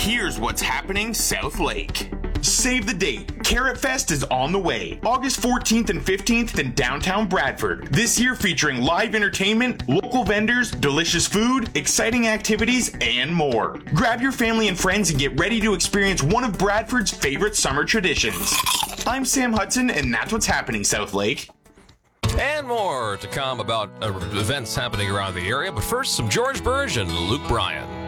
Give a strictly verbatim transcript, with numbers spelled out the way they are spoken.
Here's what's happening South Lake. Save the date. Carrot Fest is on the way. August fourteenth and fifteenth in downtown Bradford. This year featuring live entertainment, local vendors, delicious food, exciting activities, and more. Grab your family and friends and get ready to experience one of Bradford's favorite summer traditions. I'm Sam Hudson, and that's what's happening South Lake. And more to come about uh, events happening around the area. But first, some George Burge and Luke Bryan.